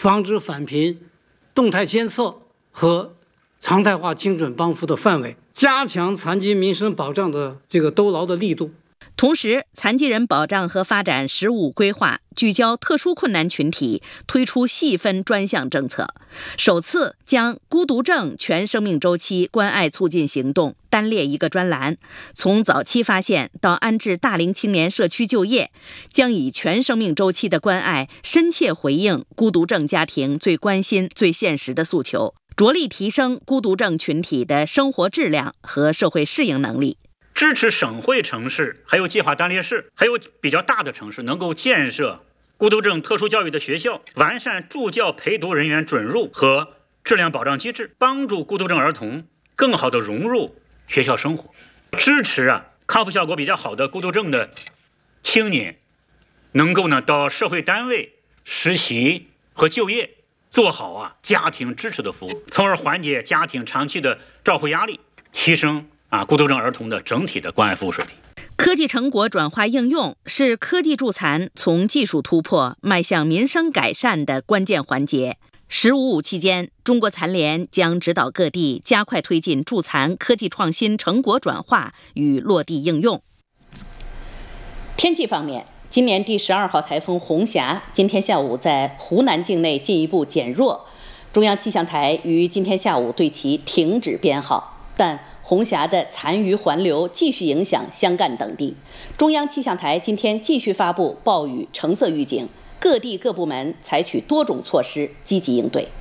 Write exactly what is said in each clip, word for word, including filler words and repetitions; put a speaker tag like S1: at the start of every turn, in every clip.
S1: 防止返贫、动态监测和常态化精准帮扶的范围，加强残疾民生保障的这个兜牢的力度。
S2: 同时，残疾人保障和发展“十五”规划聚焦特殊困难群体，推出细分专项政策，首次将孤独症全生命周期关爱促进行动单列一个专栏，从早期发现到安置大龄青年社区就业，将以全生命周期的关爱深切回应孤独症家庭最关心、最现实的诉求，着力提升孤独症群体的生活质量和社会适应能力。
S3: 支持省会城市还有计划单列市还有比较大的城市能够建设孤独症特殊教育的学校，完善助教陪读人员准入和质量保障机制，帮助孤独症儿童更好地融入学校生活。支持啊康复效果比较好的孤独症的青年能够呢到社会单位实习和就业，做好啊家庭支持的服务，从而缓解家庭长期的照护压力，提升啊，孤独症儿童的整体的关爱服务水平。
S2: 科技成果转化应用是科技助残从技术突破迈向民生改善的关键环节。十五五期间，中国残联将指导各地加快推进助残科技创新成果转化与落地应用。天气方面，今年第十二号台风红霞今天下午在湖南境内进一步减弱，中央气象台于今天下午对其停止编号，但红霞的残余环流继续影响湘赣等地，中央气象台今天继续发布暴雨橙色预警，各地各部门采取多种措施积极应对。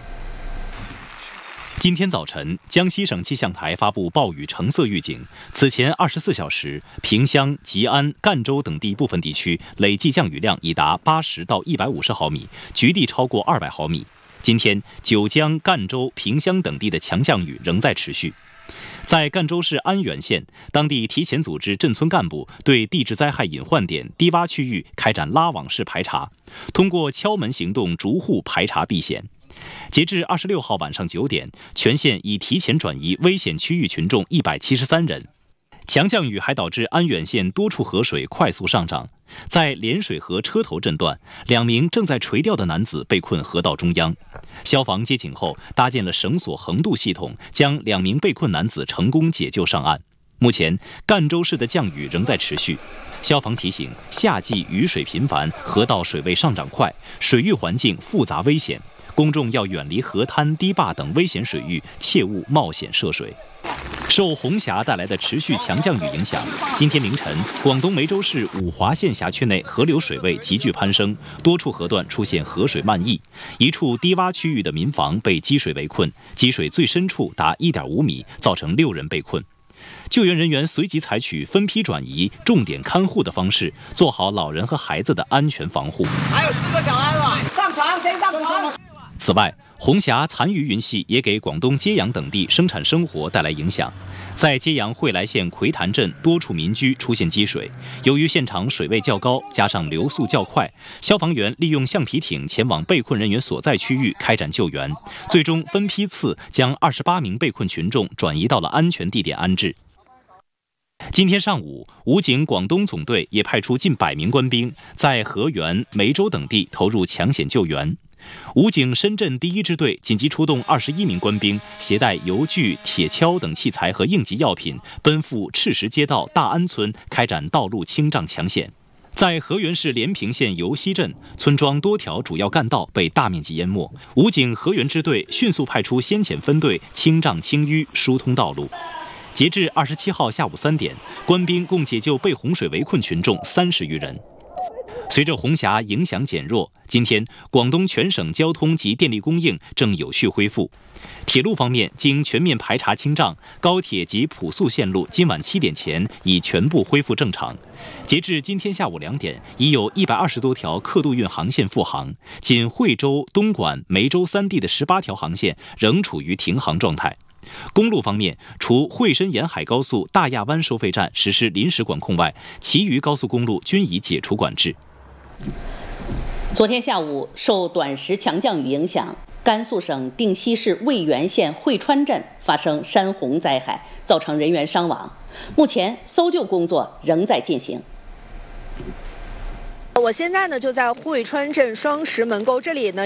S4: 今天早晨，江西省气象台发布暴雨橙色预警。此前二十四小时，萍乡、吉安、赣州等地部分地区累计降雨量已达八十到一百五十毫米，局地超过二百毫米。今天，九江、赣州、萍乡等地的强降雨仍在持续。在赣州市安远县，当地提前组织镇村干部对地质灾害隐患点、低洼区域开展拉网式排查，通过敲门行动逐户排查避险。截至二十六号晚上九点，全县已提前转移危险区域群众一百七十三人。强降雨还导致安远县多处河水快速上涨，在涟水河车头镇段，两名正在垂钓的男子被困河道中央。消防接警后，搭建了绳索横渡系统，将两名被困男子成功解救上岸。目前，赣州市的降雨仍在持续。消防提醒，夏季雨水频繁，河道水位上涨快，水域环境复杂危险，公众要远离河滩、堤坝等危险水域，切勿冒险涉水。受红霞带来的持续强降雨影响，今天凌晨，广东梅州市五华县辖区内河流水位急剧攀升，多处河段出现河水漫溢，一处低洼区域的民房被积水围困，积水最深处达 一点五米，造成六人被困。救援人员随即采取分批转移、重点看护的方式，做好老人和孩子的安全防护。
S5: 还有四个小孩了，上床，先上床。
S4: 此外，红霞残余云系也给广东揭阳等地生产生活带来影响。在揭阳惠来县葵潭镇，多处民居出现积水，由于现场水位较高，加上流速较快，消防员利用橡皮艇前往被困人员所在区域开展救援，最终分批次将二十八名被困群众转移到了安全地点安置。今天上午，武警广东总队也派出近百名官兵，在河源、梅州等地投入抢险救援。武警深圳第一支队紧急出动二十一名官兵，携带油锯、铁锹等器材和应急药品，奔赴赤石街道大安村开展道路清障抢险。在河源市连平县油溪镇，村庄多条主要干道被大面积淹没，武警河源支队迅速派出先遣分队清障清淤，疏通道路。截至二十七号下午三点，官兵共解救被洪水围困群众三十余人。随着红霞影响减弱，今天广东全省交通及电力供应正有序恢复。铁路方面，经全面排查清障，高铁及普速线路今晚七点前已全部恢复正常。截至今天下午两点，已有一百二十多条客渡运航线复航，仅惠州、东莞、梅州三地的十八条航线仍处于停航状态。公路方面，除惠深沿海高速大亚湾收费站实施临时管控外，其余高速公路均已解除管制。
S2: 昨天下午，受短时强降雨影响，甘肃省定西市渭源县汇川镇发生山洪灾害，造成人员伤亡。目前搜救工作仍在进行。
S6: 我现在呢就在汇川镇双石门沟这里呢。